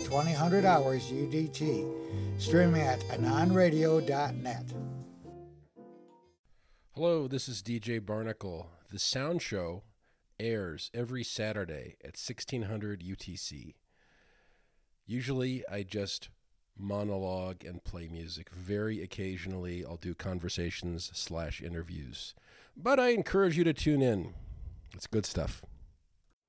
2000 hours UDT. Streaming at anonradio.net. Hello, this is DJ Barnacle. The Sound Show airs every Saturday at 1600 UTC. Usually I just monologue and play music. Very occasionally I'll do conversations/interviews. But I encourage you to tune in. It's good stuff.